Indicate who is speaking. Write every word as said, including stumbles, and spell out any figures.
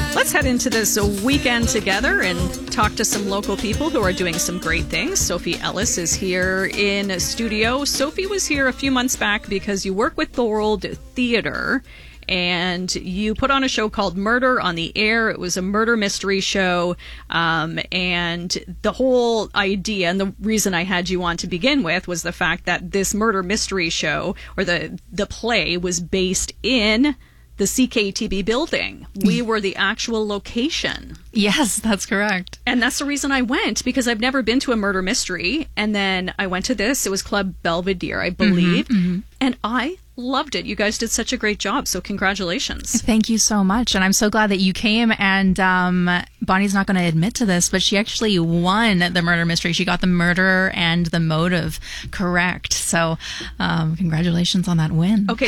Speaker 1: Let's head into this weekend together and talk to some local people who are doing some great things. Sophie Ellis is here in studio. Sophie was here a few months back because you work with Thorold Theatre and you put on a show called Murder on the Air. It was a murder mystery show, um, and the whole idea and the reason I had you on to begin with was the fact that this murder mystery show, or the the play, was based in the C K T B building. We were the actual location.
Speaker 2: Yes, that's correct.
Speaker 1: And that's the reason I went, because I've never been to a murder mystery. And then I went to this. It was Club Belvedere, I believe. Mm-hmm, mm-hmm. And I loved it. You guys did such a great job. So congratulations.
Speaker 2: Thank you so much. And I'm so glad that you came. And um, Bonnie's not going to admit to this, but she actually won the murder mystery. She got the murderer and the motive correct. So um, congratulations on that win.
Speaker 1: Okay.